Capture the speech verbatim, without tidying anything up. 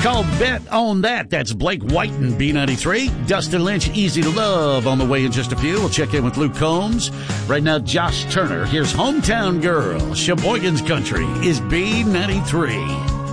called Bet on That. That's Blake White and B ninety-three. Dustin Lynch, Easy to Love on the way in just a few. We'll check in with Luke Combs. Right now, Josh Turner. Here's Hometown Girl. Sheboygan's Country is B ninety-three.